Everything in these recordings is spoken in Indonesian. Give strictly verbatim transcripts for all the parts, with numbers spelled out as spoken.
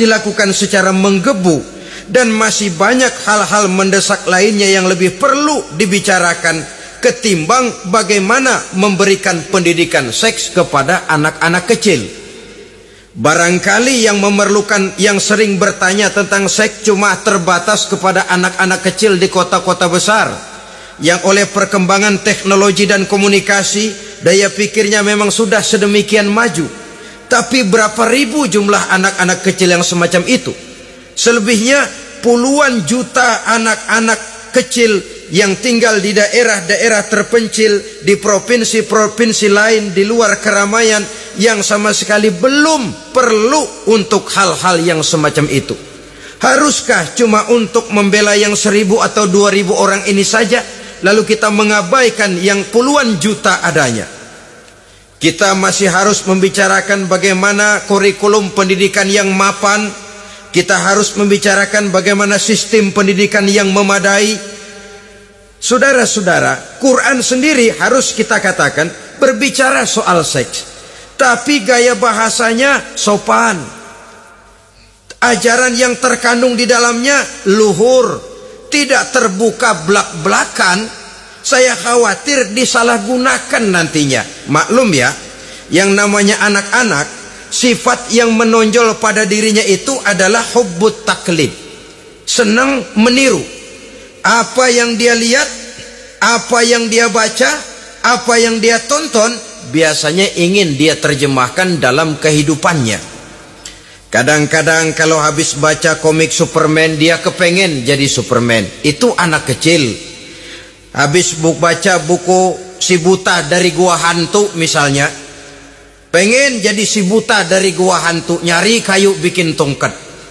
dilakukan secara menggebu, dan masih banyak hal-hal mendesak lainnya yang lebih perlu dibicarakan ketimbang bagaimana memberikan pendidikan seks kepada anak-anak kecil. Barangkali yang memerlukan, yang sering bertanya tentang seks cuma terbatas kepada anak-anak kecil di kota-kota besar yang oleh perkembangan teknologi dan komunikasi daya pikirnya memang sudah sedemikian maju. Tapi berapa ribu jumlah anak-anak kecil yang semacam itu? Selebihnya puluhan juta anak-anak kecil yang tinggal di daerah-daerah terpencil, di provinsi-provinsi lain, di luar keramaian, yang sama sekali belum perlu untuk hal-hal yang semacam itu. Haruskah cuma untuk membela yang seribu atau dua ribu orang ini saja, lalu kita mengabaikan yang puluhan juta adanya? Kita masih harus membicarakan bagaimana kurikulum pendidikan yang mapan. Kita harus membicarakan bagaimana sistem pendidikan yang memadai. Saudara-saudara, Quran sendiri harus kita katakan berbicara soal seks, tapi gaya bahasanya sopan. Ajaran yang terkandung di dalamnya luhur, tidak terbuka belak-belakan. Saya khawatir disalahgunakan nantinya. Maklum ya, yang namanya anak-anak, sifat yang menonjol pada dirinya itu adalah hubbut taklid, senang meniru. Apa yang dia lihat, apa yang dia baca, apa yang dia tonton, biasanya ingin dia terjemahkan dalam kehidupannya. Kadang-kadang kalau habis baca komik Superman, dia kepengen jadi Superman. Itu anak kecil. Habis buku baca buku Si Buta dari Gua Hantu misalnya, pengen jadi si buta dari gua hantu, nyari kayu bikin tongkat.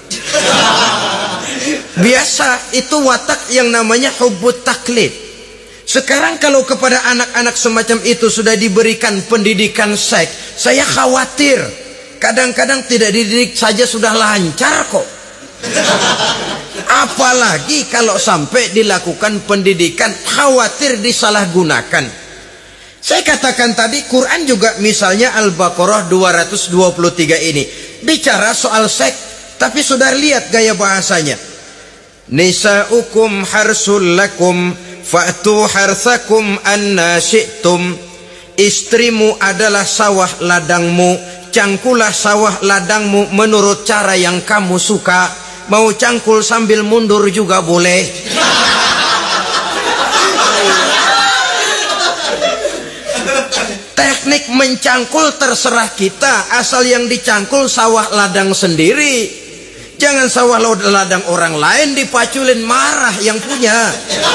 Biasa, itu watak yang namanya hubbut taklid. Sekarang kalau kepada anak-anak semacam itu sudah diberikan pendidikan seks, saya khawatir kadang-kadang tidak dididik saja sudah lancar kok. Apalagi kalau sampai dilakukan pendidikan, khawatir disalahgunakan. Saya katakan tadi, Quran juga misalnya Al-Baqarah dua ratus dua puluh tiga ini bicara soal seks, tapi sudah lihat gaya bahasanya. Nisa'ukum harsul lakum fa'tu harsakum anna syi'tum. Istrimu adalah sawah ladangmu, cangkulah sawah ladangmu menurut cara yang kamu suka. Mau cangkul sambil mundur juga boleh. Teknik mencangkul terserah kita, asal yang dicangkul sawah ladang sendiri. Jangan sawah ladang orang lain dipaculin, marah yang punya.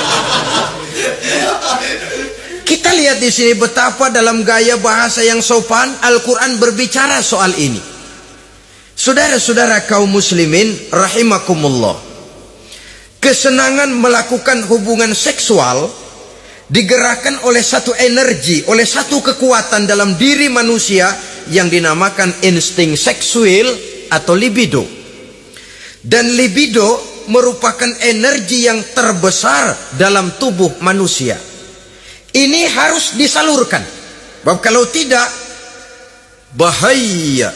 Kita lihat di sini betapa dalam gaya bahasa yang sopan Al-Quran berbicara soal ini. Saudara-saudara kaum muslimin rahimakumullah, kesenangan melakukan hubungan seksual digerakkan oleh satu energi, oleh satu kekuatan dalam diri manusia yang dinamakan insting seksual atau libido. Dan libido merupakan energi yang terbesar dalam tubuh manusia. Ini harus disalurkan, sebab kalau tidak bahaya.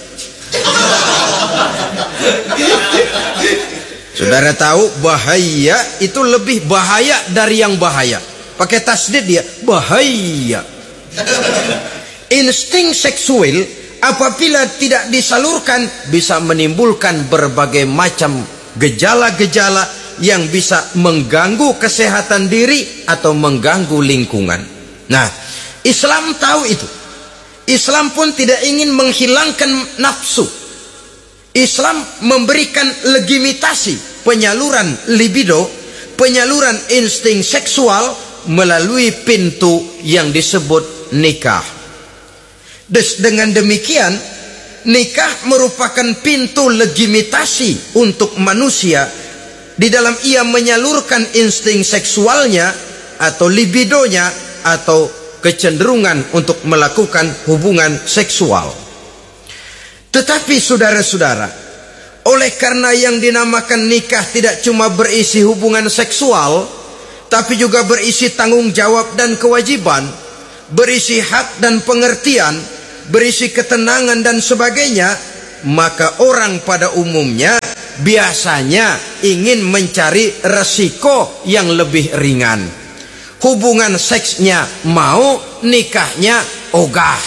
Saudara tahu bahaya itu lebih bahaya dari yang bahaya. Pakai tasdid dia, bahaya. Insting seksual apabila tidak disalurkan bisa menimbulkan berbagai macam gejala-gejala yang bisa mengganggu kesehatan diri atau mengganggu lingkungan. Nah, Islam tahu itu. Islam pun tidak ingin menghilangkan nafsu. Islam memberikan legitimasi penyaluran libido, penyaluran insting seksual melalui pintu yang disebut nikah. Des, dengan demikian, nikah merupakan pintu legitimasi untuk manusia di dalam ia menyalurkan insting seksualnya atau libidonya atau kecenderungan untuk melakukan hubungan seksual. Tetapi saudara-saudara, oleh karena yang dinamakan nikah tidak cuma berisi hubungan seksual, tapi juga berisi tanggung jawab dan kewajiban, berisi hak dan pengertian, berisi ketenangan dan sebagainya, maka orang pada umumnya biasanya ingin mencari resiko yang lebih ringan. Hubungan seksnya mau, nikahnya ogah.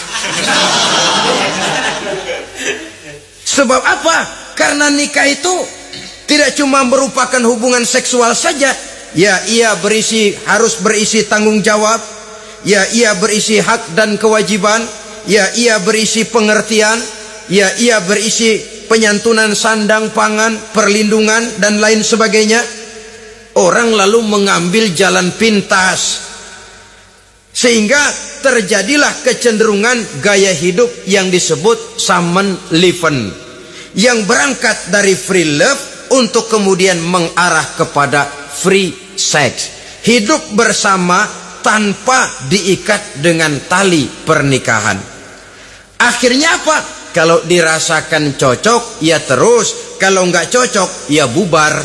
Sebab apa? Karena nikah itu tidak cuma merupakan hubungan seksual saja. Ya, ia berisi, harus berisi tanggung jawab. Ya, ia berisi hak dan kewajiban. Ya, ia berisi pengertian. Ya, ia berisi penyantunan sandang, pangan, perlindungan, dan lain sebagainya. Orang lalu mengambil jalan pintas, sehingga terjadilah kecenderungan gaya hidup yang disebut Samenleven, yang berangkat dari free love untuk kemudian mengarah kepada free sex. Hidup bersama tanpa diikat dengan tali pernikahan. Akhirnya apa? Kalau dirasakan cocok, ya terus. Kalau nggak cocok, ya bubar.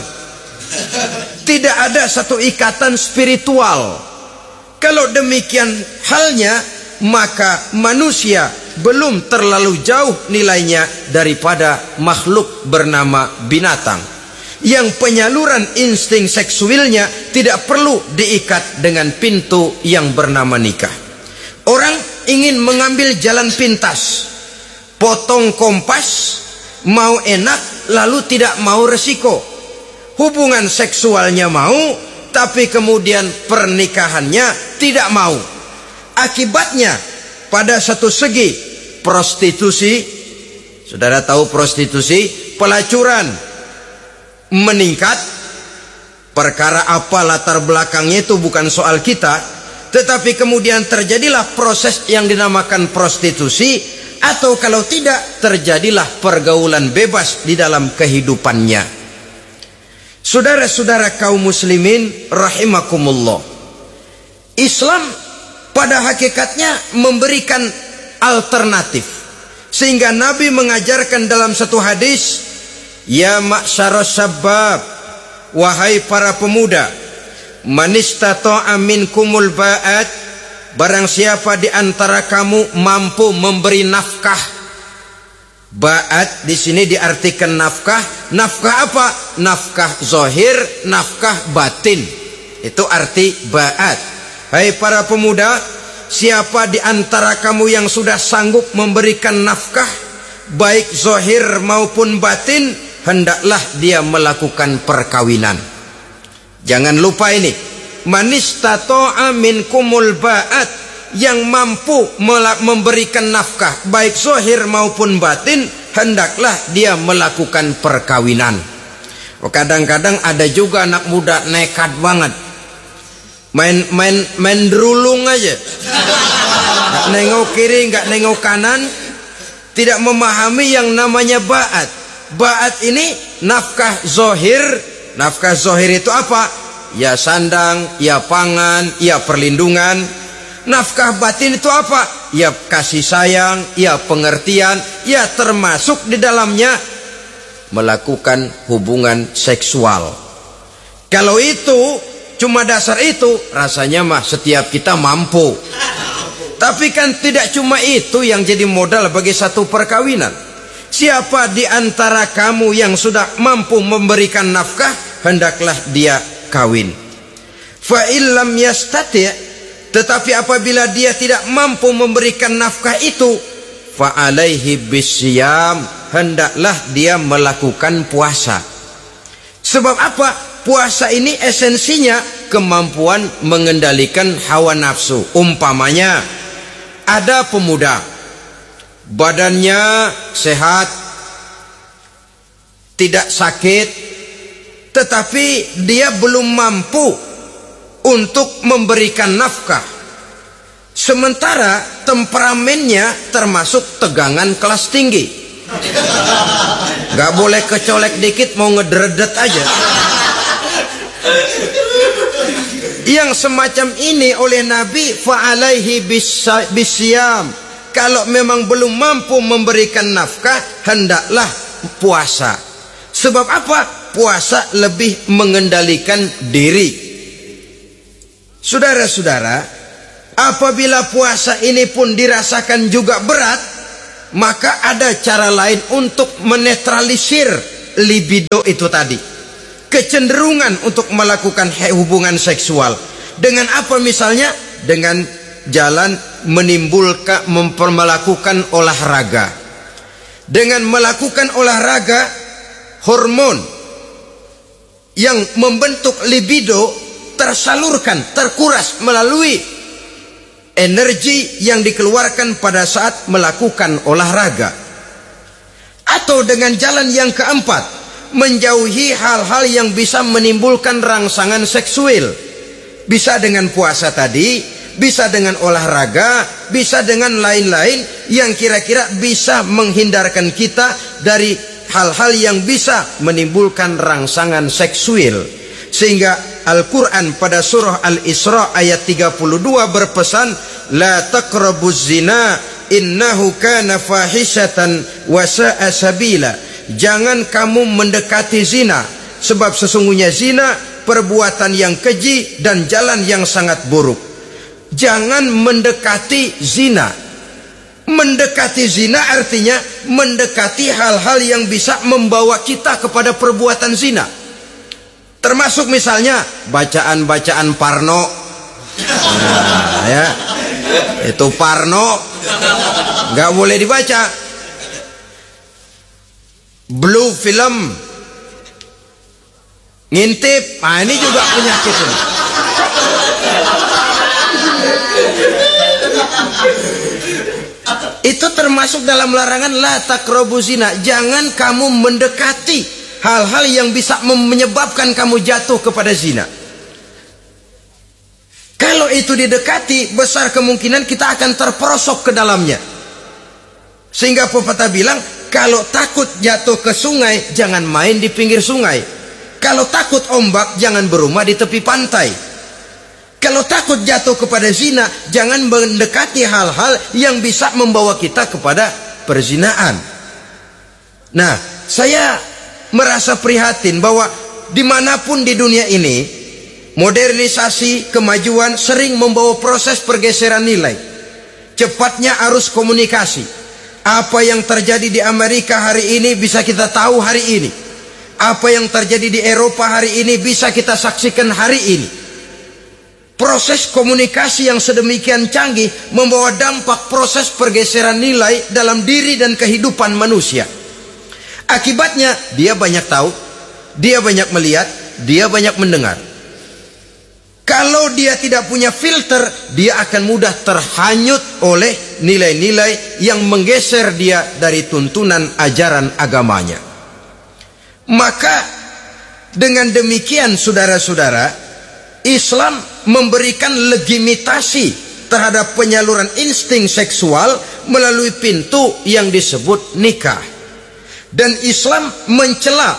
Tidak ada satu ikatan spiritual. Kalau demikian halnya, maka manusia belum terlalu jauh nilainya daripada makhluk bernama binatang, yang penyaluran insting seksualnya tidak perlu diikat dengan pintu yang bernama nikah. Orang ingin mengambil jalan pintas, potong kompas, mau enak lalu tidak mau resiko. Hubungan seksualnya mau, tapi kemudian pernikahannya tidak mau. Akibatnya pada satu segi prostitusi, saudara tahu prostitusi, pelacuran meningkat. Perkara apa latar belakangnya itu bukan soal kita, tetapi kemudian terjadilah proses yang dinamakan prostitusi, atau kalau tidak terjadilah pergaulan bebas di dalam kehidupannya. Saudara-saudara kaum muslimin rahimakumullah, Islam pada hakikatnya memberikan alternatif, sehingga Nabi mengajarkan dalam satu hadis, ya ma'syaras syabab, wahai para pemuda, man istata'a minkumul ba'at, barang siapa di antara kamu mampu memberi nafkah. Ba'at di sini diartikan nafkah. Nafkah apa? Nafkah zahir, nafkah batin. Itu arti ba'at. Hai para pemuda, siapa di antara kamu yang sudah sanggup memberikan nafkah, baik zahir maupun batin, hendaklah dia melakukan perkawinan. Jangan lupa ini, man istata'a minkumul ba'at, yang mampu memberikan nafkah baik zahir maupun batin, hendaklah dia melakukan perkawinan. Kadang-kadang ada juga anak muda nekat banget, main main main derulung aja, nggak nengok kiri, nggak nengok kanan, tidak memahami yang namanya ba'at. Ba'at ini nafkah zahir. Nafkah zahir itu apa? Ya sandang, ya pangan, ya perlindungan. Nafkah batin itu apa? Ya kasih sayang, ya pengertian, ya termasuk di dalamnya melakukan hubungan seksual. Kalau itu cuma dasar itu, rasanya mah setiap kita mampu. Tapi kan tidak cuma itu yang jadi modal bagi satu perkawinan. Siapa di antara kamu yang sudah mampu memberikan nafkah, hendaklah dia kawin. Fa illam yastati', tetapi apabila dia tidak mampu memberikan nafkah itu, fa alaihi bisyam, hendaklah dia melakukan puasa. Sebab apa? Puasa ini esensinya kemampuan mengendalikan hawa nafsu. Umpamanya ada pemuda, badannya sehat, tidak sakit, tetapi dia belum mampu untuk memberikan nafkah. Sementara temperamennya termasuk tegangan kelas tinggi, gak boleh kecolek dikit mau ngederedet aja. Yang semacam ini oleh Nabi, fa'alaihi bisyam, kalau memang belum mampu memberikan nafkah, hendaklah puasa. Sebab apa? Puasa lebih mengendalikan diri. Saudara-saudara, apabila puasa ini pun dirasakan juga berat, maka ada cara lain untuk menetralisir libido itu tadi, kecenderungan untuk melakukan hubungan seksual. Dengan apa misalnya? Dengan jalan menimbulkan melakukan olahraga. Dengan melakukan olahraga, hormon yang membentuk libido tersalurkan, terkuras melalui energi yang dikeluarkan pada saat melakukan olahraga. Atau dengan jalan yang keempat, menjauhi hal-hal yang bisa menimbulkan rangsangan seksual. Bisa dengan puasa tadi, bisa dengan olahraga, bisa dengan lain-lain yang kira-kira bisa menghindarkan kita dari hal-hal yang bisa menimbulkan rangsangan seksual. Sehingga Al-Quran pada surah Al-Isra ayat tiga puluh dua berpesan, la taqrabuz zina innahu kana fahishatan wa sa'a sabila. Jangan kamu mendekati zina, sebab sesungguhnya zina perbuatan yang keji dan jalan yang sangat buruk. Jangan mendekati zina. Mendekati zina artinya mendekati hal-hal yang bisa membawa kita kepada perbuatan zina. Termasuk misalnya bacaan-bacaan Parno. Nah, ya. Itu Parno nggak boleh dibaca. Blue film, ngintip, nah ini juga penyakit ini. Itu termasuk dalam larangan la taqrabu zina. Jangan kamu mendekati hal-hal yang bisa menyebabkan kamu jatuh kepada zina. Kalau itu didekati, besar kemungkinan kita akan terperosok ke dalamnya. Sehingga pepatah bilang, kalau takut jatuh ke sungai, jangan main di pinggir sungai. Kalau takut ombak, jangan berumah di tepi pantai. Kalau takut jatuh kepada zina, jangan mendekati hal-hal yang bisa membawa kita kepada perzinaan. Nah, saya merasa prihatin bahwa dimanapun di dunia ini, modernisasi, kemajuan sering membawa proses pergeseran nilai. Cepatnya arus komunikasi. Apa yang terjadi di Amerika hari ini bisa kita tahu hari ini. Apa yang terjadi di Eropa hari ini bisa kita saksikan hari ini. Proses komunikasi yang sedemikian canggih membawa dampak proses pergeseran nilai dalam diri dan kehidupan manusia. Akibatnya dia banyak tahu, dia banyak melihat, dia banyak mendengar. Kalau dia tidak punya filter, dia akan mudah terhanyut oleh nilai-nilai yang menggeser dia dari tuntunan ajaran agamanya. Maka dengan demikian saudara-saudara, Islam memberikan legitimasi terhadap penyaluran insting seksual melalui pintu yang disebut nikah. Dan Islam mencela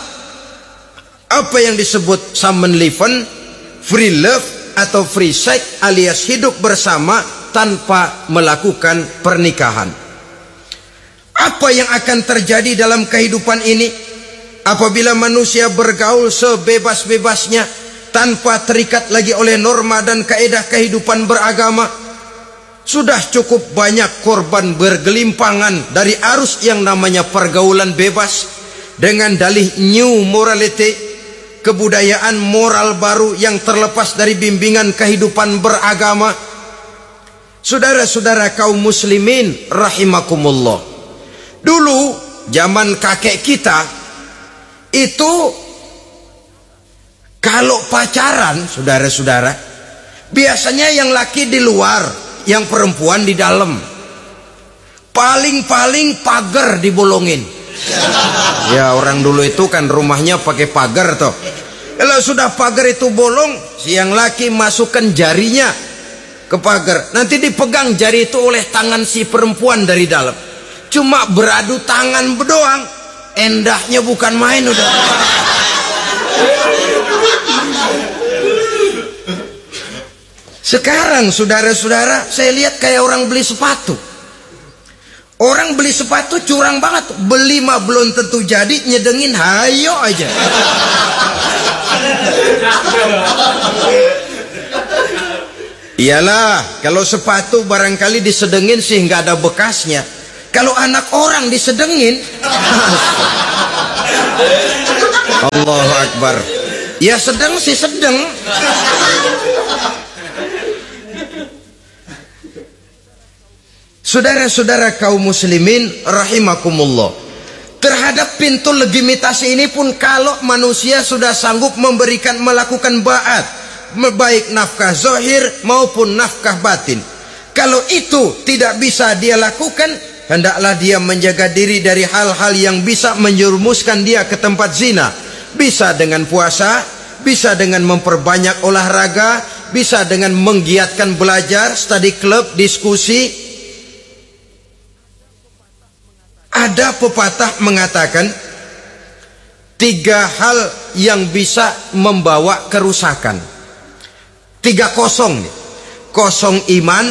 apa yang disebut Samenleven, free love atau free sex alias hidup bersama tanpa melakukan pernikahan. Apa yang akan terjadi dalam kehidupan ini apabila manusia bergaul sebebas-bebasnya tanpa terikat lagi oleh norma dan kaedah kehidupan beragama? Sudah cukup banyak korban bergelimpangan dari arus yang namanya pergaulan bebas dengan dalih new morality, kebudayaan moral baru yang terlepas dari bimbingan kehidupan beragama. Saudara-saudara kaum muslimin rahimakumullah, dulu zaman kakek kita itu kalau pacaran, saudara-saudara, biasanya yang laki di luar, yang perempuan di dalam. Paling-paling pagar dibolongin. Ya, orang dulu itu kan rumahnya pakai pagar toh. Kalau sudah pagar itu bolong, si yang laki masukkan jarinya ke pagar. Nanti dipegang jari itu oleh tangan si perempuan dari dalam. Cuma beradu tangan berdoang, endahnya bukan main udah. Sekarang saudara-saudara, saya lihat kayak orang beli sepatu. Orang beli sepatu curang banget. Beli mah belum tentu jadi, nyedengin hayo aja. Iyalah, kalau sepatu barangkali disedengin sih nggak ada bekasnya. Kalau anak orang disedengin, Allahu Akbar. Ya sedang sih sedang. Saudara-saudara kaum muslimin rahimakumullah, terhadap pintu legitimasi ini pun kalau manusia sudah sanggup memberikan melakukan ba'at, baik nafkah zahir maupun nafkah batin, kalau itu tidak bisa dia lakukan, hendaklah dia menjaga diri dari hal-hal yang bisa menjerumuskan dia ke tempat zina. Bisa dengan puasa, bisa dengan memperbanyak olahraga, bisa dengan menggiatkan belajar, study club, diskusi. Ada pepatah mengatakan tiga hal yang bisa membawa kerusakan. Tiga kosong nih. Kosong iman,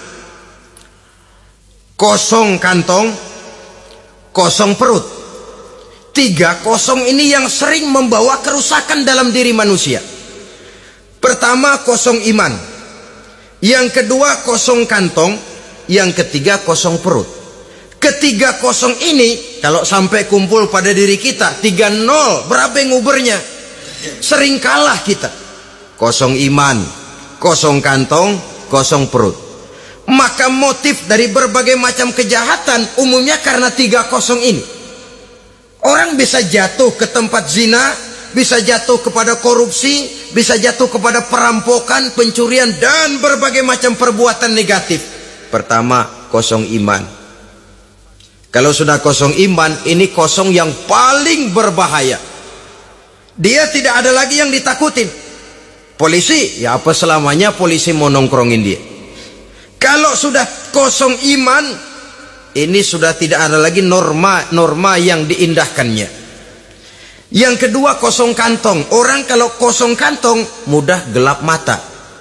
kosong kantong, kosong perut. Tiga kosong ini yang sering membawa kerusakan dalam diri manusia. Pertama, kosong iman. Yang kedua, kosong kantong. Yang ketiga, kosong perut. Ketiga kosong ini kalau sampai kumpul pada diri kita tiga nol, berapa yang ngubernya? Sering kalah kita. Kosong iman, kosong kantong, kosong perut. Maka motif dari berbagai macam kejahatan umumnya karena tiga kosong ini. Orang bisa jatuh ke tempat zina, bisa jatuh kepada korupsi, bisa jatuh kepada perampokan, pencurian, dan berbagai macam perbuatan negatif. Pertama, kosong iman. Kalau sudah kosong iman, ini kosong yang paling berbahaya. Dia tidak ada lagi yang ditakutin. Polisi, ya apa selamanya polisi mau nongkrongin dia. Kalau sudah kosong iman, ini sudah tidak ada lagi norma-norma yang diindahkannya. Yang kedua, kosong kantong. Orang kalau kosong kantong mudah gelap mata.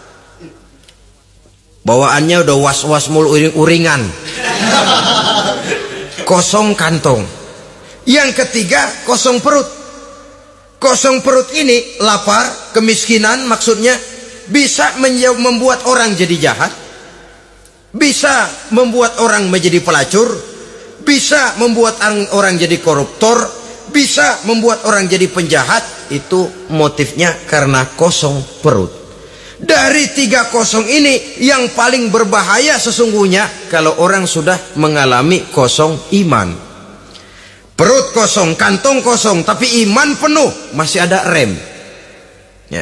Bawaannya udah was-was mulu uring-uringan. Kosong kantong. Yang ketiga, kosong perut. Kosong perut ini lapar, kemiskinan maksudnya, bisa membuat orang jadi jahat, bisa membuat orang menjadi pelacur, bisa membuat orang jadi koruptor, bisa membuat orang jadi penjahat. Itu motifnya karena kosong perut. Dari tiga kosong ini yang paling berbahaya sesungguhnya kalau orang sudah mengalami kosong iman. Perut kosong, kantong kosong, tapi iman penuh, masih ada rem. Ya.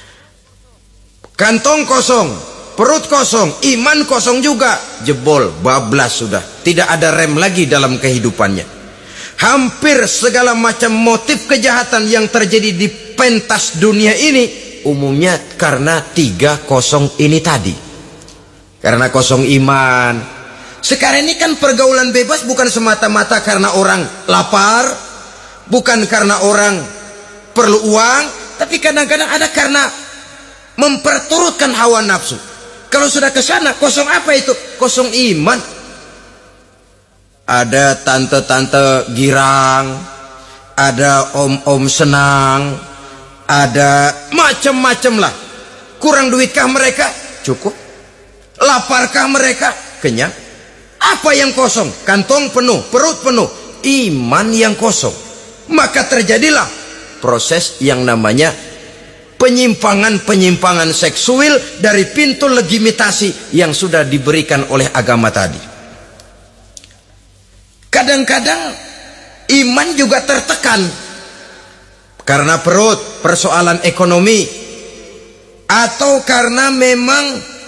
Kantong kosong, perut kosong, iman kosong juga, jebol, bablas sudah. Tidak ada rem lagi dalam kehidupannya. Hampir segala macam motif kejahatan yang terjadi di pentas dunia ini umumnya karena tiga kosong ini tadi. Karena kosong iman. Sekarang ini kan pergaulan bebas bukan semata-mata karena orang lapar, bukan karena orang perlu uang, tapi kadang-kadang ada karena memperturutkan hawa nafsu. Kalau sudah ke sana, kosong apa itu? Kosong iman. Ada tante-tante girang, ada om-om senang, ada macam-macam lah. Kurang duitkah mereka? Cukup. Laparkah mereka? Kenyang. Apa yang kosong? Kantong penuh, perut penuh, iman yang kosong. Maka terjadilah proses yang namanya penyimpangan-penyimpangan seksual dari pintu legitimasi yang sudah diberikan oleh agama tadi. Kadang-kadang iman juga tertekan karena perut, persoalan ekonomi, atau karena memang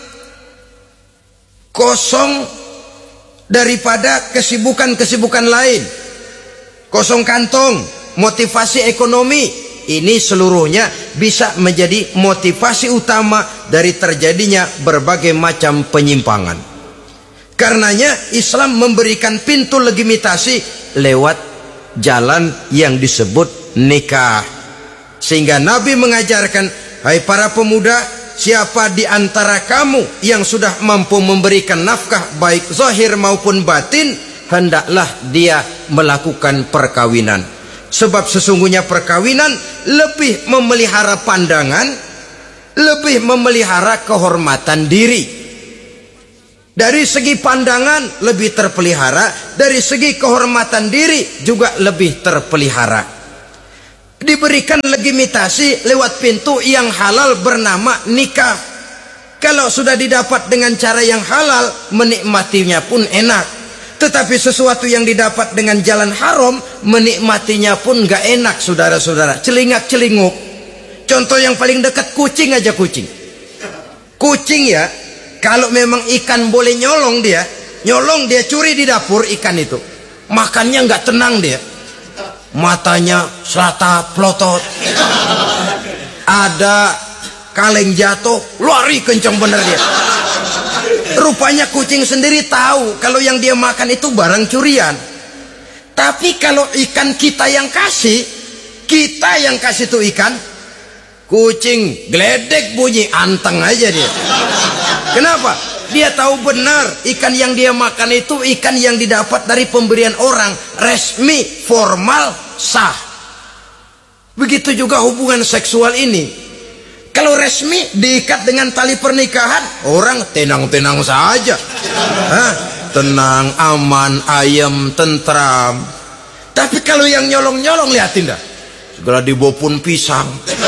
kosong daripada kesibukan-kesibukan lain. Kosong kantong, motivasi ekonomi, ini seluruhnya bisa menjadi motivasi utama dari terjadinya berbagai macam penyimpangan. Karenanya Islam memberikan pintu legitimasi lewat jalan yang disebut nikah. Sehingga Nabi mengajarkan, hai para pemuda, siapa di antara kamu yang sudah mampu memberikan nafkah baik zahir maupun batin, hendaklah dia melakukan perkawinan. Sebab sesungguhnya perkawinan lebih memelihara pandangan, lebih memelihara kehormatan diri. Dari segi pandangan lebih terpelihara, dari segi kehormatan diri juga lebih terpelihara. diberikan legitimasi lewat pintu yang halal bernama nikah. Kalau sudah didapat dengan cara yang halal, menikmatinya pun enak. Tetapi sesuatu yang didapat dengan jalan haram, menikmatinya pun gak enak, saudara-saudara. Celingak-celinguk. Contoh yang paling dekat, kucing aja kucing. Kucing ya, kalau memang ikan boleh nyolong dia, nyolong dia curi di dapur ikan itu, makannya nggak tenang dia, matanya selata plotot, ada kaleng jatuh lari kencang bener dia. Rupanya kucing sendiri tahu kalau yang dia makan itu barang curian. Tapi kalau ikan kita yang kasih, kita yang kasih tuh ikan, kucing geledek bunyi, anteng aja dia. Kenapa? Dia tahu benar ikan yang dia makan itu ikan yang didapat dari pemberian orang, resmi, formal, sah. Begitu juga hubungan seksual ini. Kalau resmi diikat dengan tali pernikahan, orang tenang-tenang saja. Hah? Tenang, aman, ayam, tentram. Tapi kalau yang nyolong-nyolong, lihatin dah, segala dibopun pisang.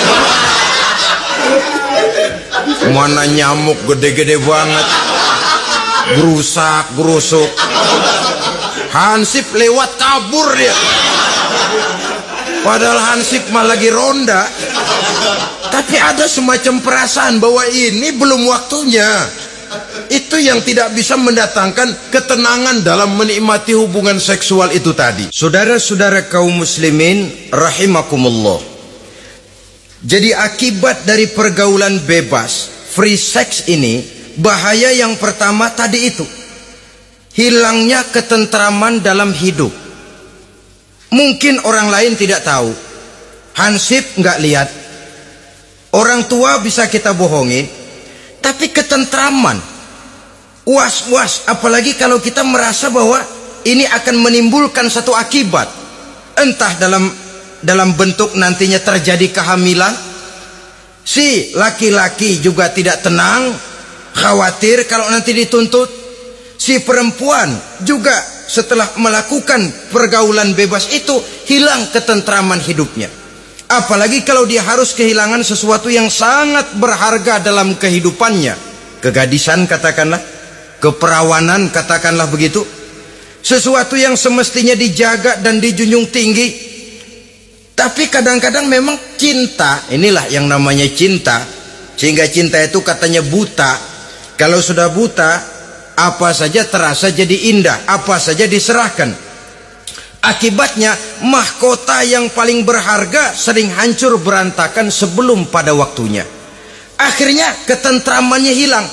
Mana nyamuk gede-gede banget, gerusak gerusuk, hansip lewat kabur dia, padahal hansip mah lagi ronda. Tapi ada semacam perasaan bahwa ini belum waktunya. Itu yang tidak bisa mendatangkan ketenangan dalam menikmati hubungan seksual itu tadi. Saudara-saudara kaum muslimin rahimakumullah, jadi akibat dari pergaulan bebas, free sex ini, bahaya yang pertama tadi itu, hilangnya ketentraman dalam hidup. Mungkin orang lain tidak tahu, hansip nggak lihat, orang tua bisa kita bohongin, tapi ketentraman, was-was, apalagi kalau kita merasa bahwa ini akan menimbulkan satu akibat, entah dalam dalam bentuk nantinya terjadi kehamilan. Si laki-laki juga tidak tenang, khawatir kalau nanti dituntut. Si perempuan juga setelah melakukan pergaulan bebas itu hilang ketentraman hidupnya. Apalagi kalau dia harus kehilangan sesuatu yang sangat berharga dalam kehidupannya, kegadisan katakanlah, keperawanan katakanlah begitu, sesuatu yang semestinya dijaga dan dijunjung tinggi. Tapi kadang-kadang memang cinta, inilah yang namanya cinta, sehingga cinta itu katanya buta. Kalau sudah buta, apa saja terasa jadi indah, apa saja diserahkan. Akibatnya mahkota yang paling berharga sering hancur berantakan sebelum pada waktunya. Akhirnya ketentramannya hilang,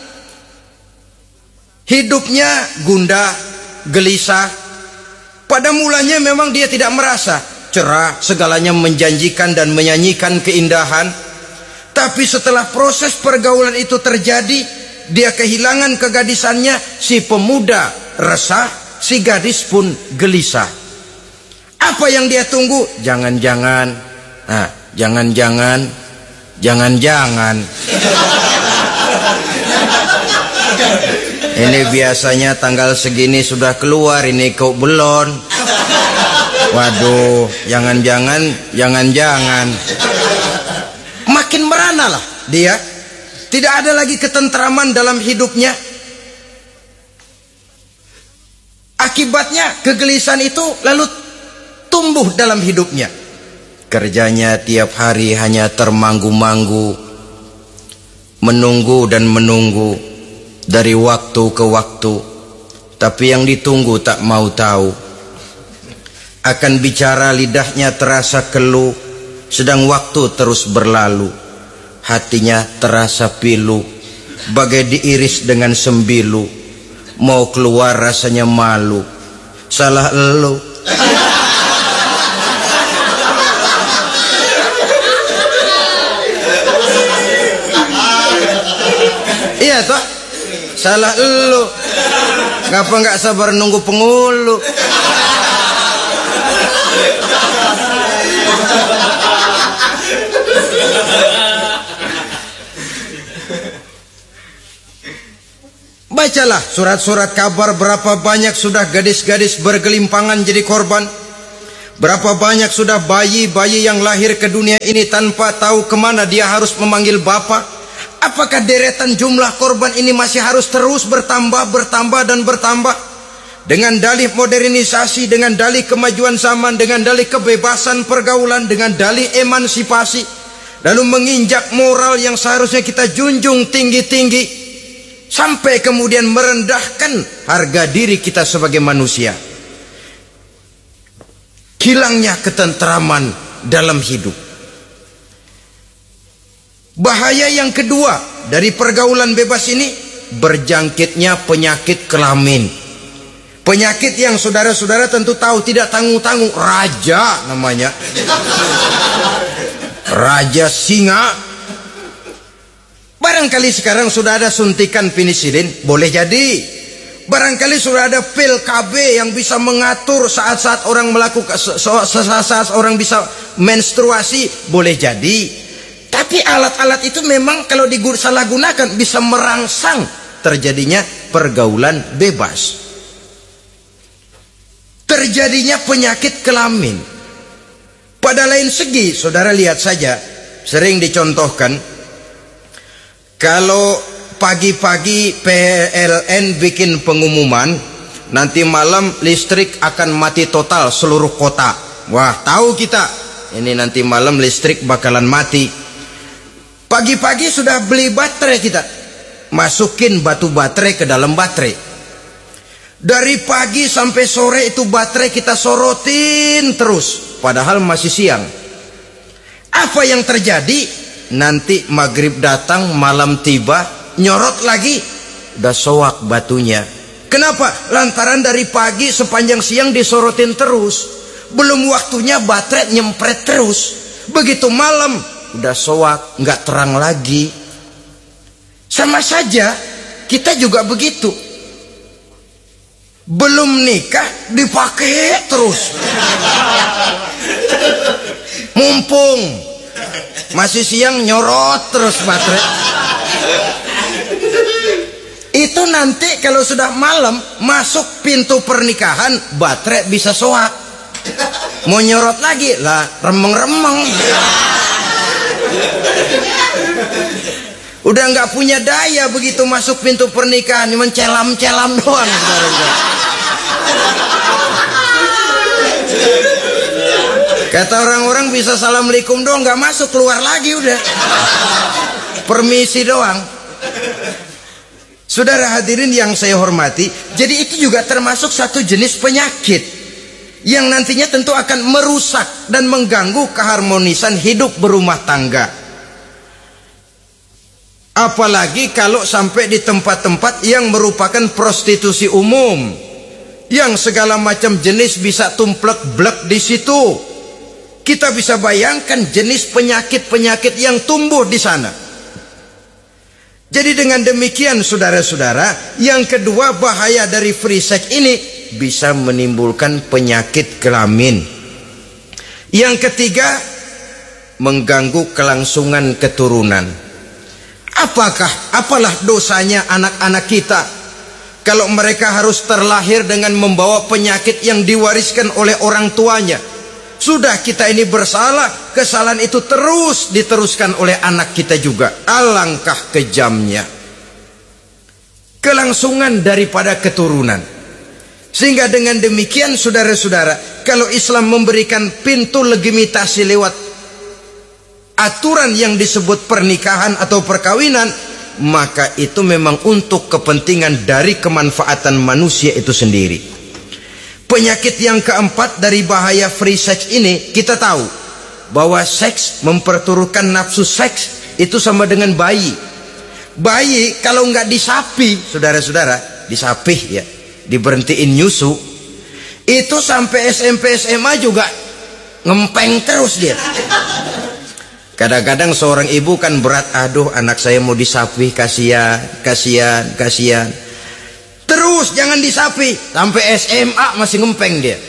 hidupnya gundah, gelisah. Pada mulanya memang dia tidak merasa cerah, segalanya menjanjikan dan menyanyikan keindahan. Tapi setelah proses pergaulan itu terjadi, dia kehilangan kegadisannya. Si pemuda resah, si gadis pun gelisah. Apa yang dia tunggu? Jangan-jangan, nah, jangan-jangan, jangan-jangan. Ini biasanya tanggal segini sudah keluar, ini kok belum. Waduh, jangan-jangan, jangan-jangan. Makin merana lah dia. Tidak ada lagi ketentraman dalam hidupnya. Akibatnya kegelisahan itu lalu tumbuh dalam hidupnya. Kerjanya tiap hari hanya termanggu-manggu, menunggu dan menunggu dari waktu ke waktu. Tapi yang ditunggu tak mau tahu. Akan bicara lidahnya terasa keluh, sedang waktu terus berlalu. Hatinya terasa pilu, bagai diiris dengan sembilu. Mau keluar rasanya malu. Salah elu. Iya toh, salah elu. Ngapa nggak sabar nunggu pengulu? Bacalah surat-surat kabar berapa banyak sudah gadis-gadis bergelimpangan jadi korban. Berapa banyak sudah bayi-bayi yang lahir ke dunia ini tanpa tahu kemana dia harus memanggil Bapa? Apakah deretan jumlah korban ini masih harus terus bertambah, bertambah, dan bertambah? Dengan dalih modernisasi, dengan dalih kemajuan zaman, dengan dalih kebebasan pergaulan, dengan dalih emansipasi, lalu menginjak moral yang seharusnya kita junjung tinggi-tinggi, sampai kemudian merendahkan harga diri kita sebagai manusia. Hilangnya ketentraman dalam hidup. Bahaya yang kedua dari pergaulan bebas ini, berjangkitnya penyakit kelamin. Penyakit yang saudara-saudara tentu tahu, tidak tanggung-tanggung, raja namanya. Raja singa. Barangkali sekarang sudah ada suntikan penisilin, boleh jadi. Barangkali sudah ada pil K B yang bisa mengatur saat-saat orang melakukan, saat-saat orang bisa menstruasi, boleh jadi. Tapi alat-alat itu memang kalau disalahgunakan bisa merangsang terjadinya pergaulan bebas, terjadinya penyakit kelamin. Pada lain segi, saudara lihat saja, sering dicontohkan kalau pagi-pagi P L N bikin pengumuman, nanti malam listrik akan mati total seluruh kota. Wah, tahu kita, ini nanti malam listrik bakalan mati. Pagi-pagi sudah beli baterai kita, masukin batu baterai ke dalam baterai. Dari pagi sampai sore itu baterai kita sorotin terus, padahal masih siang. Apa yang terjadi? Nanti maghrib datang, malam tiba, nyorot lagi, udah soak batunya. Kenapa? Lantaran dari pagi sepanjang siang disorotin terus, belum waktunya baterai nyempret terus. Begitu malam udah soak, nggak terang lagi. Sama saja kita juga begitu. Belum nikah dipakai terus, mumpung masih siang nyorot terus baterai. Itu nanti kalau sudah malam masuk pintu pernikahan, baterai bisa soak. Mau nyorot lagi lah, remeng-remeng. Udah nggak punya daya begitu masuk pintu pernikahan, cuma celam-celam doang. Kata orang-orang bisa assalamualaikum doang, nggak masuk, keluar lagi udah. Permisi doang. Saudara hadirin yang saya hormati, jadi itu juga termasuk satu jenis penyakit yang nantinya tentu akan merusak dan mengganggu keharmonisan hidup berumah tangga. Apalagi kalau sampai di tempat-tempat yang merupakan prostitusi umum, yang segala macam jenis bisa tumplek-blek di situ. Kita bisa bayangkan jenis penyakit-penyakit yang tumbuh di sana. Jadi dengan demikian saudara-saudara, yang kedua bahaya dari free sex ini bisa menimbulkan penyakit kelamin. Yang ketiga, mengganggu kelangsungan keturunan. Apakah, apalah dosanya anak-anak kita kalau mereka harus terlahir dengan membawa penyakit yang diwariskan oleh orang tuanya? Sudah kita ini bersalah, kesalahan itu terus diteruskan oleh anak kita juga. Alangkah kejamnya kelangsungan daripada keturunan. Sehingga dengan demikian saudara-saudara, kalau Islam memberikan pintu legitimasi lewat aturan yang disebut pernikahan atau perkawinan, maka itu memang untuk kepentingan dari kemanfaatan manusia itu sendiri. Penyakit yang keempat dari bahaya free sex ini, kita tahu bahwa seks memperturutkan nafsu seks itu sama dengan bayi. Bayi kalau nggak disapi, saudara-saudara, disapih ya, diberhentiin nyusu, itu sampai S M P S M A juga ngempeng terus dia. Kadang-kadang seorang ibu kan berat, aduh anak saya mau disapih, kasihan, kasihan, kasihan. Terus jangan disapi, sampai S M A masih ngempeng dia.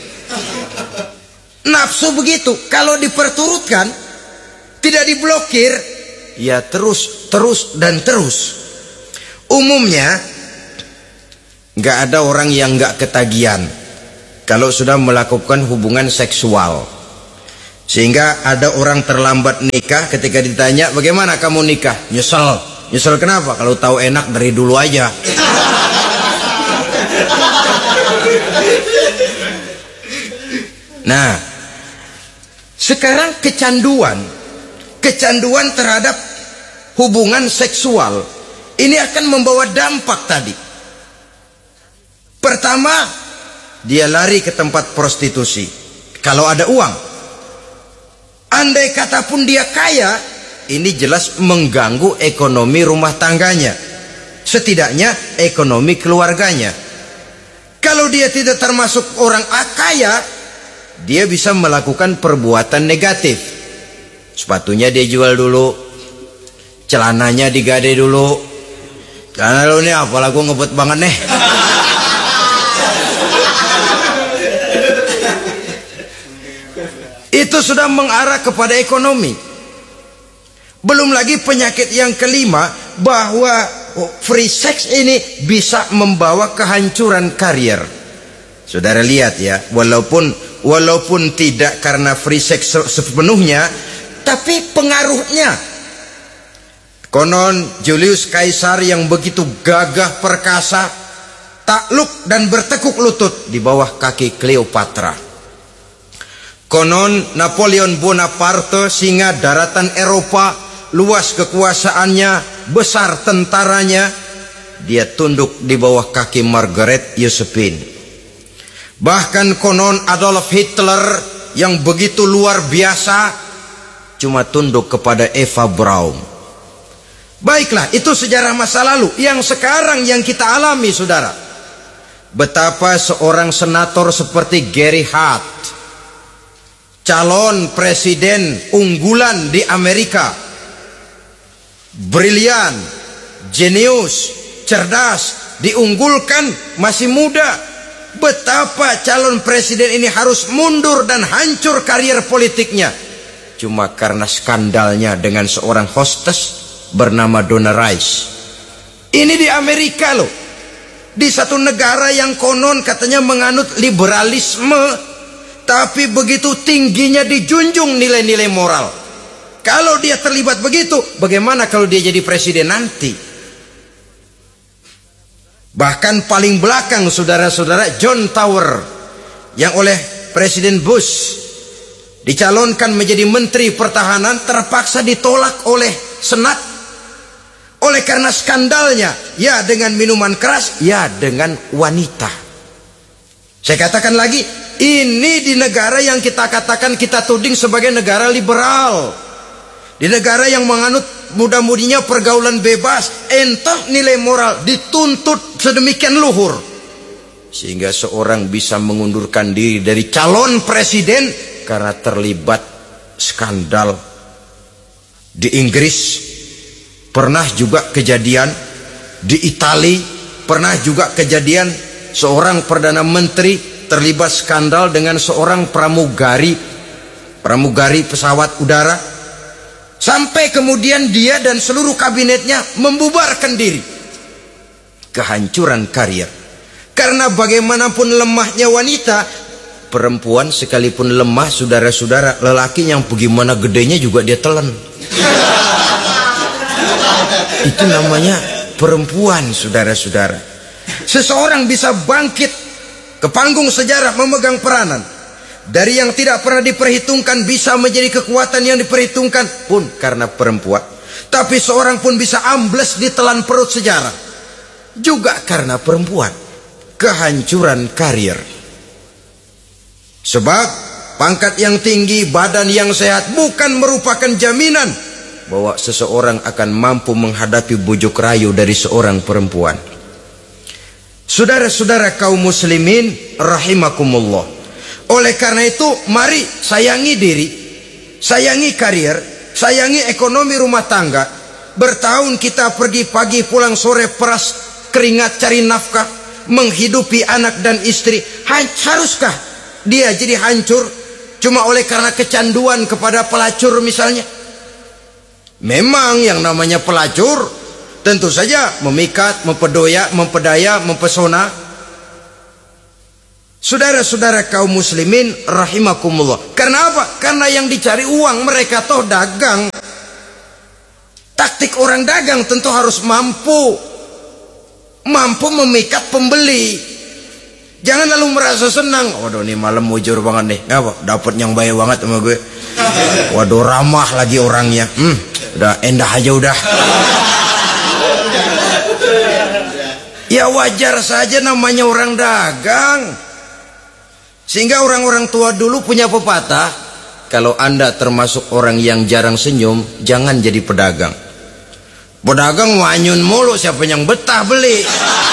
Nafsu begitu, kalau diperturutkan, tidak diblokir, ya terus, terus, dan terus. Umumnya, nggak ada orang yang nggak ketagihan. kalau sudah melakukan hubungan seksual. Sehingga ada orang terlambat nikah, ketika ditanya bagaimana kamu nikah, nyesel. Nyesel kenapa? Kalau tahu enak dari dulu aja. Nah, sekarang kecanduan kecanduan terhadap hubungan seksual ini akan membawa dampak tadi. Pertama, dia lari ke tempat prostitusi kalau ada uang. Andai kata pun dia kaya, ini jelas mengganggu ekonomi rumah tangganya, setidaknya ekonomi keluarganya. Kalau dia tidak termasuk orang kaya, dia bisa melakukan perbuatan negatif. Sepatunya dia jual dulu, celananya digade dulu. Celana lu nih apalah gua ngebut banget nih. Itu sudah mengarah kepada ekonomi. Belum lagi penyakit yang kelima, bahwa free sex ini bisa membawa kehancuran karier. Saudara lihat ya, walaupun walaupun tidak karena free sex sepenuhnya, tapi pengaruhnya. Konon Julius Caesar yang begitu gagah perkasa takluk dan bertekuk lutut di bawah kaki Cleopatra. Konon Napoleon Bonaparte, singa daratan Eropa, luas kekuasaannya, besar tentaranya, dia tunduk di bawah kaki Margaret Josephine. Bahkan konon Adolf Hitler yang begitu luar biasa cuma tunduk kepada Eva Braun. Baiklah, itu sejarah masa lalu. Yang sekarang yang kita alami, saudara, betapa seorang senator seperti Gary Hart, calon presiden unggulan di Amerika, brilian, jenius, cerdas, diunggulkan, masih muda. Betapa calon presiden ini harus mundur dan hancur karier politiknya cuma karena skandalnya dengan seorang hostess bernama Donna Rice. Ini di Amerika loh, di satu negara yang konon katanya menganut liberalisme, tapi begitu tingginya dijunjung nilai-nilai moral. Kalau dia terlibat begitu, bagaimana kalau dia jadi presiden nanti? Bahkan paling belakang, saudara-saudara, John Tower yang oleh Presiden Bush dicalonkan menjadi Menteri Pertahanan terpaksa ditolak oleh Senat oleh karena skandalnya, ya dengan minuman keras, ya dengan wanita. Saya katakan lagi, ini di negara yang kita katakan, kita tuding sebagai negara liberal, di negara yang menganut mudah-mudinya pergaulan bebas, entah nilai moral dituntut sedemikian luhur sehingga seorang bisa mengundurkan diri dari calon presiden karena terlibat skandal. Di Inggris pernah juga kejadian, di Italia pernah juga kejadian, seorang perdana menteri terlibat skandal dengan seorang pramugari pramugari pesawat udara, sampai kemudian dia dan seluruh kabinetnya membubarkan diri. Kehancuran karier. Karena bagaimanapun lemahnya wanita, perempuan sekalipun lemah, saudara-saudara, lelaki yang bagaimana gedenya juga dia telan. Itu namanya perempuan, saudara-saudara. Seseorang bisa bangkit ke panggung sejarah memegang peranan dari yang tidak pernah diperhitungkan, bisa menjadi kekuatan yang diperhitungkan pun karena perempuan. Tapi seorang pun bisa ambles di telan perut sejarah juga karena perempuan. Kehancuran karier. Sebab pangkat yang tinggi, badan yang sehat bukan merupakan jaminan bahwa seseorang akan mampu menghadapi bujuk rayu dari seorang perempuan. Saudara-saudara kaum muslimin rahimakumullah. Oleh karena itu, mari sayangi diri, sayangi karier, sayangi ekonomi rumah tangga. Bertahun kita pergi pagi pulang sore, peras keringat cari nafkah, menghidupi anak dan istri. Haruskah dia jadi hancur cuma oleh karena kecanduan kepada pelacur misalnya? Memang yang namanya pelacur tentu saja memikat, mempedaya, mempedaya, mempesona. Saudara-saudara kaum muslimin rahimakumullah. Karena apa? Karena yang dicari uang, mereka toh dagang. Taktik orang dagang tentu harus mampu mampu memikat pembeli. Jangan lalu merasa senang. Waduh, ini malam mujur banget nih. Apa? Dapat yang baik banget sama gue. Waduh, ramah lagi orangnya. Hmm, udah endah aja udah. Ya wajar saja, namanya orang dagang. Sehingga orang-orang tua dulu punya pepatah, kalau Anda termasuk orang yang jarang senyum, jangan jadi pedagang. Pedagang wanyun mulu, siapa yang betah beli?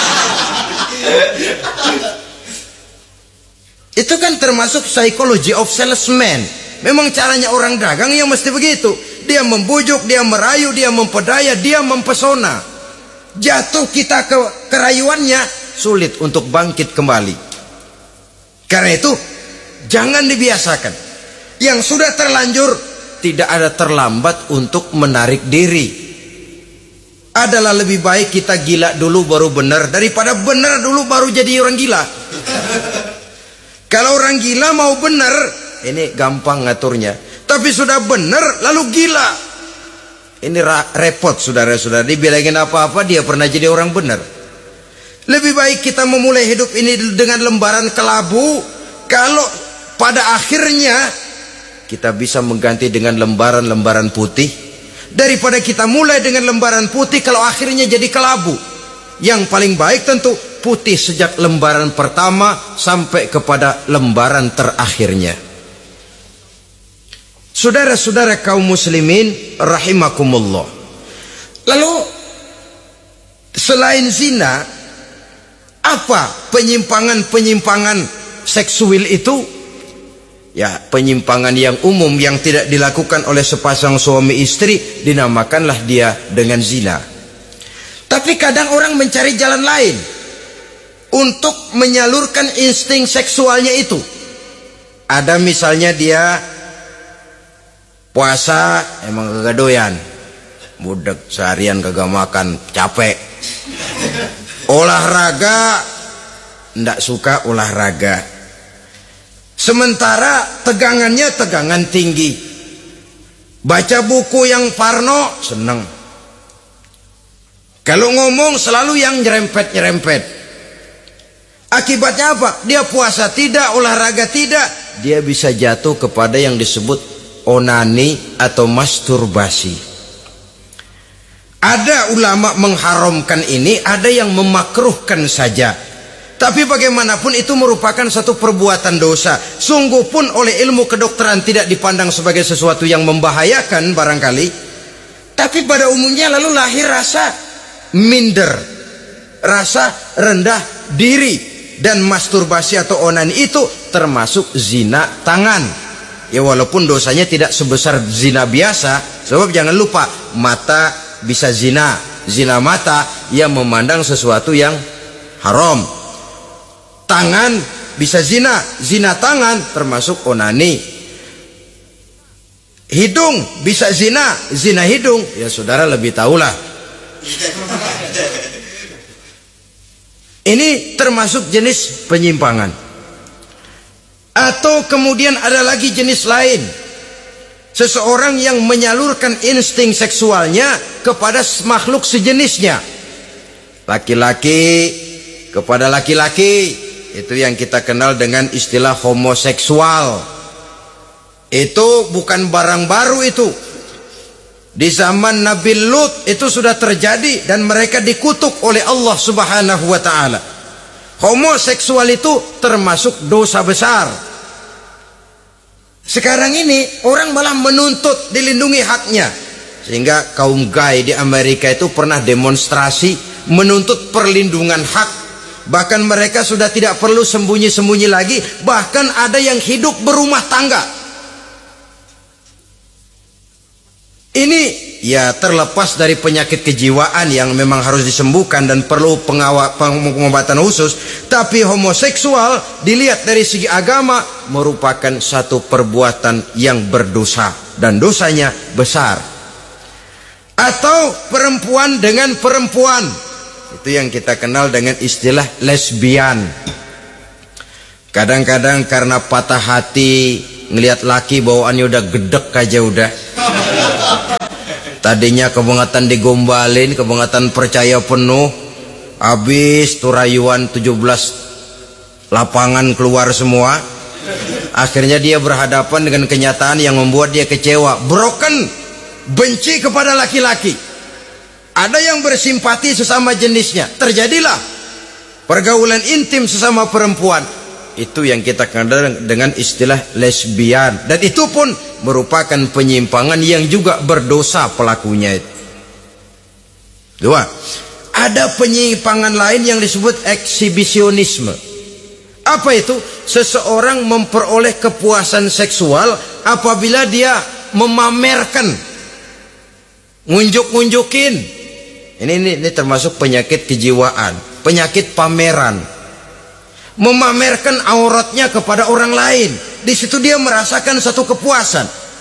Itu kan termasuk psychology of salesman. Memang caranya orang dagang yang mesti begitu. Dia membujuk, dia merayu, dia mempedaya, dia mempesona. Jatuh kita ke kerayuannya, sulit untuk bangkit kembali. Karena itu jangan dibiasakan. Yang sudah terlanjur tidak ada terlambat untuk menarik diri. Adalah lebih baik kita gila dulu baru benar daripada benar dulu baru jadi orang gila. Kalau orang gila mau benar, ini gampang ngaturnya. Tapi sudah benar lalu gila, ini repot saudara-saudara. Dibilangin apa-apa dia pernah jadi orang benar. Lebih baik kita memulai hidup ini dengan lembaran kelabu. Kalau pada akhirnya kita bisa mengganti dengan lembaran-lembaran putih, daripada kita mulai dengan lembaran putih kalau akhirnya jadi kelabu. Yang paling baik tentu putih sejak lembaran pertama sampai kepada lembaran terakhirnya. Saudara-saudara kaum muslimin rahimakumullah. Lalu selain zina, apa penyimpangan-penyimpangan seksual itu? Ya, penyimpangan yang umum yang tidak dilakukan oleh sepasang suami istri dinamakanlah dia dengan zina. Tapi kadang orang mencari jalan lain untuk menyalurkan insting seksualnya itu. Ada misalnya dia puasa emang kagak doyan, budek seharian kagak makan, capek. Olahraga ndak suka olahraga. Sementara tegangannya tegangan tinggi. Baca buku yang parno seneng. Kalau ngomong selalu yang nyerempet-nyerempet. Akibatnya apa? Dia puasa tidak, olahraga tidak. Dia bisa jatuh kepada yang disebut onani atau masturbasi. Ada ulama mengharamkan ini, ada yang memakruhkan saja. Tapi bagaimanapun itu merupakan satu perbuatan dosa. Sungguh pun oleh ilmu kedokteran tidak dipandang sebagai sesuatu yang membahayakan barangkali. Tapi pada umumnya lalu lahir rasa minder, rasa rendah diri. Dan masturbasi atau onani itu termasuk zina tangan. Ya walaupun dosanya tidak sebesar zina biasa. Sebab jangan lupa, mata bisa zina. Zina mata yang memandang sesuatu yang haram. Tangan bisa zina. Zina tangan termasuk onani. Hidung bisa zina. Zina hidung, ya saudara lebih tahulah. Ini termasuk jenis penyimpangan. Atau kemudian ada lagi jenis lain. Seseorang yang menyalurkan insting seksualnya kepada makhluk sejenisnya. Laki-laki kepada laki-laki. Itu yang kita kenal dengan istilah homoseksual. Itu bukan barang baru itu. Di zaman Nabi Lut itu sudah terjadi dan mereka dikutuk oleh Allah Subhanahu wa taala. Homoseksual itu termasuk dosa besar. Sekarang ini orang malah menuntut dilindungi haknya. Sehingga kaum gay di Amerika itu pernah demonstrasi menuntut perlindungan hak. Bahkan mereka sudah tidak perlu sembunyi-sembunyi lagi. Bahkan ada yang hidup berumah tangga. Ini ya terlepas dari penyakit kejiwaan yang memang harus disembuhkan dan perlu pengobatan khusus. Tapi homoseksual dilihat dari segi agama merupakan satu perbuatan yang berdosa. Dan dosanya besar. Atau perempuan dengan perempuan. Itu yang kita kenal dengan istilah lesbian. Kadang-kadang karena patah hati ngelihat laki bawaannya udah gedek aja udah. Tadinya kebangatan digombalin, kebangatan percaya penuh, habis tuh rayuan tujuh belas lapangan keluar semua. Akhirnya dia berhadapan dengan kenyataan yang membuat dia kecewa, broken, benci kepada laki-laki. Ada yang bersimpati sesama jenisnya, terjadilah pergaulan intim sesama perempuan. Itu yang kita kenal dengan istilah lesbian, dan itu pun merupakan penyimpangan yang juga berdosa pelakunya itu. Dua, ada penyimpangan lain yang disebut eksibisionisme. Apa itu? Seseorang memperoleh kepuasan seksual apabila dia memamerkan, ngunjuk-ngunjukin. Ini, ini ini termasuk penyakit kejiwaan, penyakit pameran. Memamerkan auratnya kepada orang lain. Di situ dia merasakan satu kepuasan.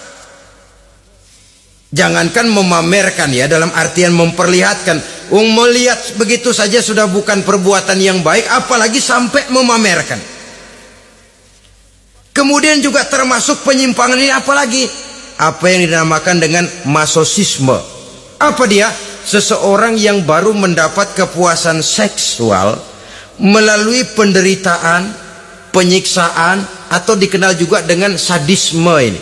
Jangankan memamerkan ya, dalam artian memperlihatkan. Wong melihat begitu saja sudah bukan perbuatan yang baik, apalagi sampai memamerkan. Kemudian juga termasuk penyimpangan ini apalagi? Apa yang dinamakan dengan masosisme. Apa dia? Seseorang yang baru mendapat kepuasan seksual melalui penderitaan, penyiksaan, atau dikenal juga dengan sadisme ini.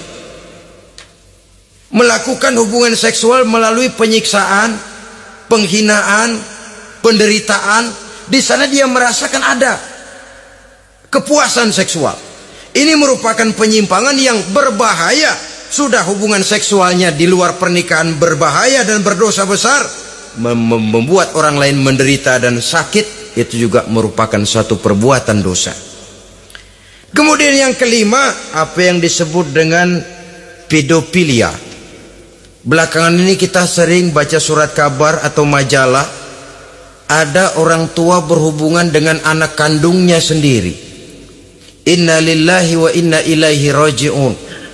Melakukan hubungan seksual melalui penyiksaan, penghinaan, penderitaan. Di sana dia merasakan ada kepuasan seksual. Ini merupakan penyimpangan yang berbahaya. Sudah hubungan seksualnya di luar pernikahan berbahaya dan berdosa besar, Mem membuat orang lain menderita dan sakit. Itu juga merupakan suatu perbuatan dosa. Kemudian yang kelima, apa yang disebut dengan pedofilia. Belakangan ini kita sering baca surat kabar atau majalah, ada orang tua berhubungan dengan anak kandungnya sendiri. Inna lillahi wa inna ilaihi raji'un.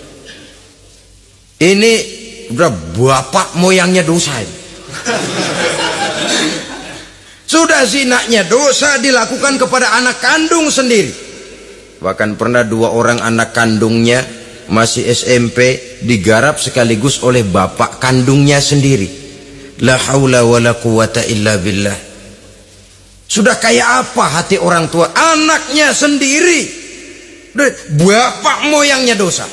Ini udah bapak moyangnya dosa ini. Sudah zinanya dosa dilakukan kepada anak kandung sendiri. Bahkan pernah dua orang anak kandungnya masih S M P digarap sekaligus oleh bapak kandungnya sendiri. La haula wala quwata illa billah. Sudah kayak apa hati orang tua? Anaknya sendiri, bapak moyangnya dosa.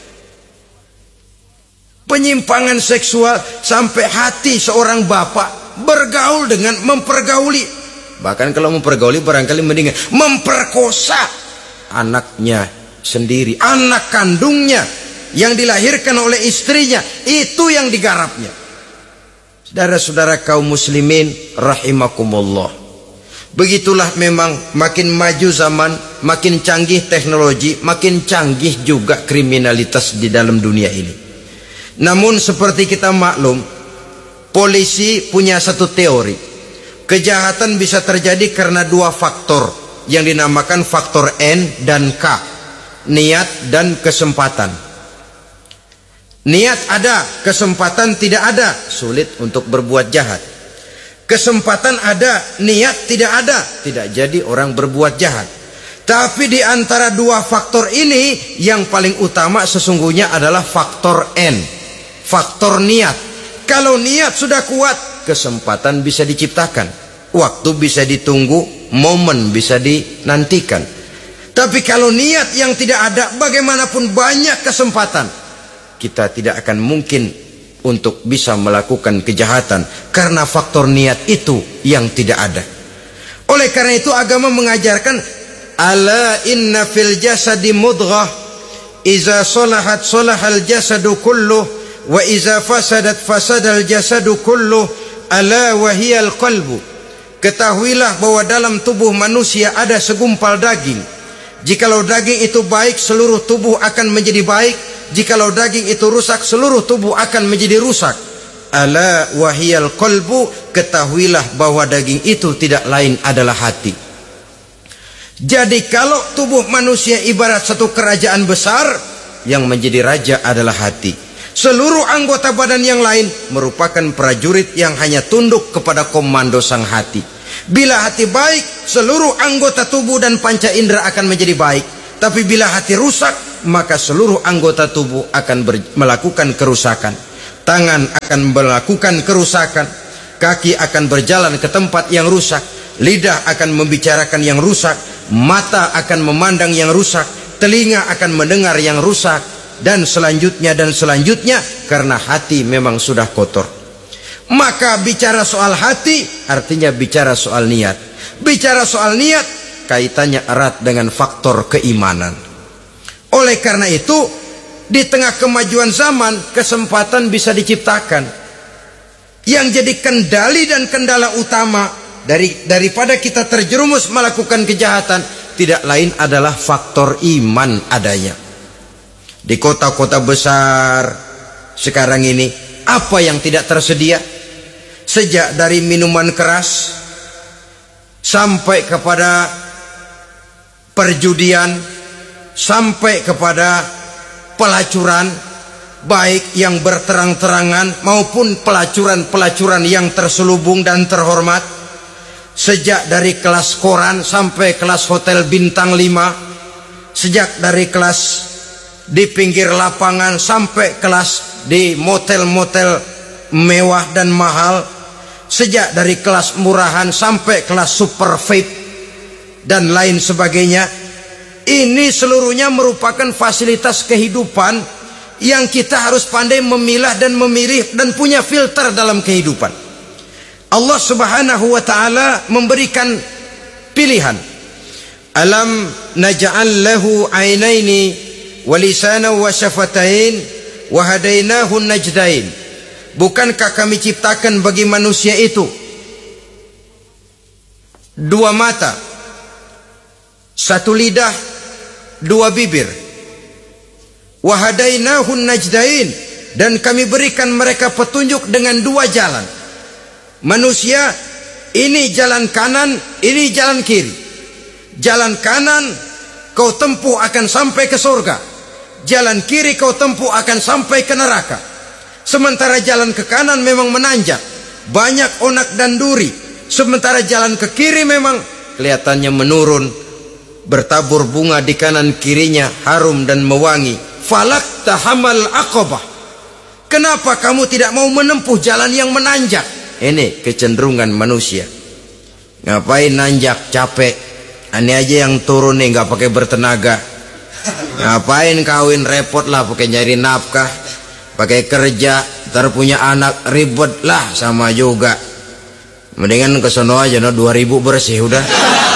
Penyimpangan seksual sampai hati seorang bapak bergaul dengan mempergauli. Bahkan kalau mempergauli barangkali mendingan memperkosa anaknya sendiri, anak kandungnya yang dilahirkan oleh istrinya, itu yang digarapnya. Saudara-saudara kaum muslimin rahimakumullah. Begitulah memang makin maju zaman, makin canggih teknologi, makin canggih juga kriminalitas di dalam dunia ini. Namun seperti kita maklum, polisi punya satu teori. Kejahatan bisa terjadi karena dua faktor yang dinamakan faktor N dan K. Niat dan kesempatan. Niat ada, kesempatan tidak ada, sulit untuk berbuat jahat. Kesempatan ada, niat tidak ada, tidak jadi orang berbuat jahat. Tapi di antara dua faktor ini, yang paling utama sesungguhnya adalah faktor N, faktor niat. Kalau niat sudah kuat, kesempatan bisa diciptakan, waktu bisa ditunggu, momen bisa dinantikan. Tapi kalau niat yang tidak ada, bagaimanapun banyak kesempatan, kita tidak akan mungkin untuk bisa melakukan kejahatan karena faktor niat itu yang tidak ada. Oleh karena itu agama mengajarkan, ala inna fil jasadi mudghah iza salahat salahal jasadu kulluh wa iza fasadat fasadal jasadu kulluh ala wahiyal qalbu. Ketahuilah bahwa dalam tubuh manusia ada segumpal daging. Jikalau daging itu baik, seluruh tubuh akan menjadi baik. Jikalau daging itu rusak, seluruh tubuh akan menjadi rusak. Ala wahiyal qalbu, ketahuilah bahwa daging itu tidak lain adalah hati. Jadi kalau tubuh manusia ibarat satu kerajaan besar, yang menjadi raja adalah hati. Seluruh anggota badan yang lain merupakan prajurit yang hanya tunduk kepada komando sang hati. Bila hati baik, seluruh anggota tubuh dan panca indera akan menjadi baik. Tapi bila hati rusak, maka seluruh anggota tubuh akan melakukan kerusakan. Tangan akan melakukan kerusakan, kaki akan berjalan ke tempat yang rusak, lidah akan membicarakan yang rusak, mata akan memandang yang rusak, telinga akan mendengar yang rusak, dan selanjutnya dan selanjutnya, karena hati memang sudah kotor. Maka bicara soal hati artinya bicara soal niat. Bicara soal niat kaitannya erat dengan faktor keimanan. Oleh karena itu, di tengah kemajuan zaman, kesempatan bisa diciptakan. Yang jadi kendali dan kendala utama dari daripada kita terjerumus melakukan kejahatan tidak lain adalah faktor iman adanya. Di kota-kota besar sekarang ini, apa yang tidak tersedia? Sejak dari minuman keras sampai kepada perjudian, sampai kepada pelacuran, baik yang berterang-terangan maupun pelacuran-pelacuran yang terselubung dan terhormat. Sejak dari kelas koran sampai kelas hotel bintang lima, sejak dari kelas di pinggir lapangan sampai kelas di motel-motel mewah dan mahal, sejak dari kelas murahan sampai kelas super V I P dan lain sebagainya. Ini seluruhnya merupakan fasilitas kehidupan yang kita harus pandai memilah dan memilih dan punya filter dalam kehidupan. Allah Subhanahu wa taala memberikan pilihan. Alam naj'al lahu 'ainaini wa lisanan wa syafatain wa hadainahu najdain. Bukankah kami ciptakan bagi manusia itu dua mata, satu lidah, dua bibir. Wa hadainahu najdain, dan kami berikan mereka petunjuk dengan dua jalan. Manusia ini jalan kanan, ini jalan kiri. Jalan kanan kau tempuh akan sampai ke surga, jalan kiri kau tempuh akan sampai ke neraka. Sementara jalan ke kanan memang menanjak, banyak onak dan duri. Sementara jalan ke kiri memang kelihatannya menurun, bertabur bunga di kanan kirinya, harum dan mewangi. Falak tahamal aqabah. Kenapa kamu tidak mau menempuh jalan yang menanjak? Ini kecenderungan manusia. Ngapain nanjak, capek. Ini aja yang turun nih nggak pakai bertenaga. Ngapain kawin, repot lah pakai nyari nafkah, pakai kerja, ntar punya anak ribet lah sama juga. Mendingan kesono aja no dua ribu bersih udah.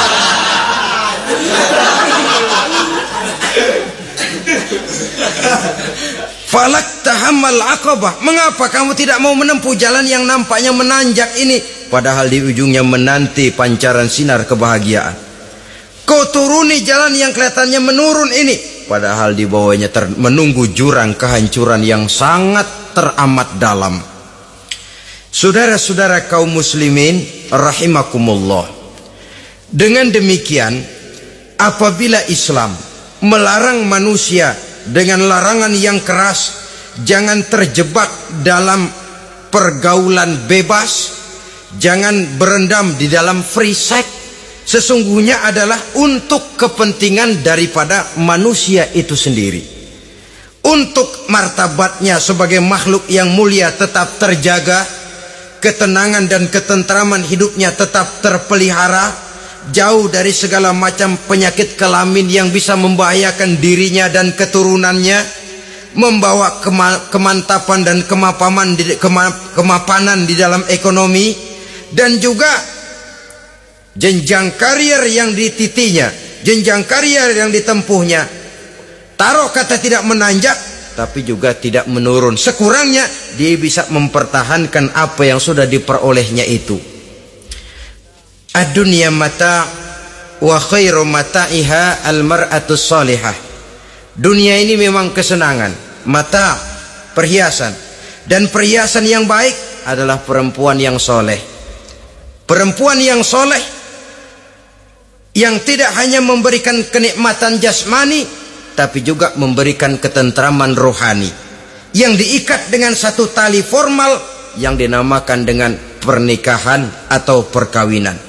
Falak tahamal aqabah. Mengapa kamu tidak mau menempuh jalan yang nampaknya menanjak ini, padahal di ujungnya menanti pancaran sinar kebahagiaan? Kau turuni jalan yang kelihatannya menurun ini, padahal di bawahnya ter menunggu jurang kehancuran yang sangat teramat dalam. Saudara-saudara kaum muslimin rahimakumullah. Dengan demikian, apabila Islam melarang manusia dengan larangan yang keras, jangan terjebak dalam pergaulan bebas, jangan berendam di dalam free sex, sesungguhnya adalah untuk kepentingan daripada manusia itu sendiri. Untuk martabatnya sebagai makhluk yang mulia tetap terjaga, ketenangan dan ketentraman hidupnya tetap terpelihara, jauh dari segala macam penyakit kelamin yang bisa membahayakan dirinya dan keturunannya, membawa kema kemantapan dan kemapanan di, kema kemapanan di dalam ekonomi, dan juga jenjang karier yang dititinya, jenjang karier yang ditempuhnya. Taruh kata tidak menanjak, tapi juga tidak menurun. Sekurangnya dia bisa mempertahankan apa yang sudah diperolehnya itu. Ad-dunya mata' wa khairu mata'iha al-mar'atus salihah. Dunia ini memang kesenangan, mata', perhiasan, dan perhiasan yang baik adalah perempuan yang soleh. Perempuan yang soleh yang tidak hanya memberikan kenikmatan jasmani, tapi juga memberikan ketentraman rohani, yang diikat dengan satu tali formal yang dinamakan dengan pernikahan atau perkawinan.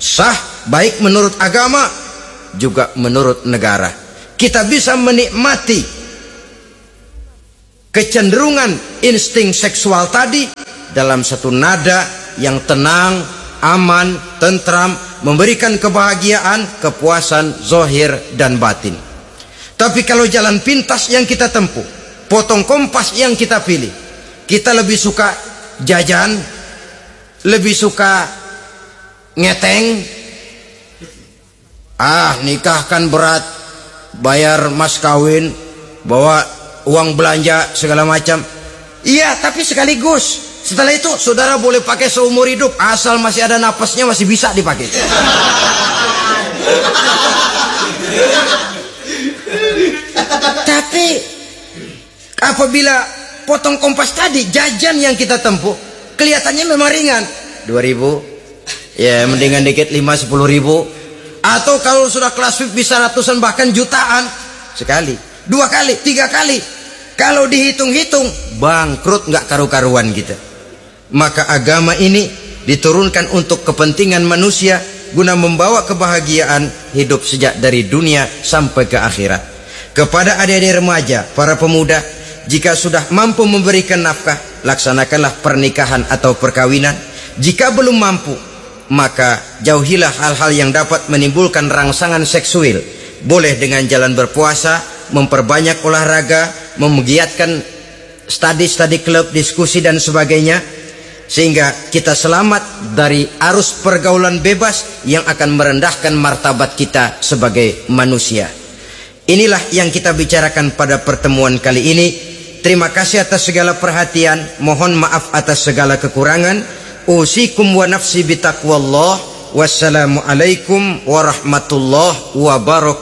sah baik menurut agama juga menurut negara. Kita bisa menikmati kecenderungan insting seksual tadi dalam satu nada yang tenang, aman, tentram, memberikan kebahagiaan, kepuasan zahir dan batin. Tapi kalau jalan pintas yang kita tempuh, potong kompas yang kita pilih, kita lebih suka jajan, lebih suka ngeteng. Ah, nikah kan berat, bayar mas kawin, bawa uang belanja segala macam. Iya, tapi sekaligus setelah itu saudara boleh pakai seumur hidup, asal masih ada napasnya masih bisa dipakai. Tapi apabila potong kompas tadi, jajan yang kita tempuh kelihatannya memang ringan, dua ribu, ya mendingan dikit lima sepuluh ribu, atau kalau sudah kelas V I P bisa ratusan bahkan jutaan sekali, dua kali, tiga kali. Kalau dihitung-hitung bangkrut nggak karu-karuan kita. Maka agama ini diturunkan untuk kepentingan manusia guna membawa kebahagiaan hidup sejak dari dunia sampai ke akhirat. Kepada adik-adik remaja, para pemuda, jika sudah mampu memberikan nafkah, laksanakanlah pernikahan atau perkawinan. Jika belum mampu, maka jauhilah hal-hal yang dapat menimbulkan rangsangan seksual. Boleh dengan jalan berpuasa, memperbanyak olahraga, menggiatkan studi-studi klub, diskusi dan sebagainya, sehingga kita selamat dari arus pergaulan bebas yang akan merendahkan martabat kita sebagai manusia. Inilah yang kita bicarakan pada pertemuan kali ini. Terima kasih atas segala perhatian, mohon maaf atas segala kekurangan. Usikum wa nafsi bitaqwallah. Wassalamualaikum warahmatullahi wabarakatuh.